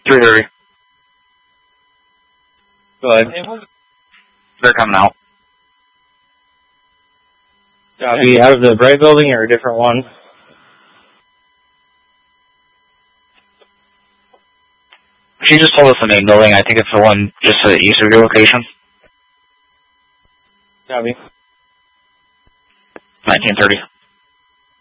3:30. Go ahead. They're coming out. Copy. Out of the Bright Building or a different one? She just told us the main building. I think it's the one just to the east of your location. Copy. 1930.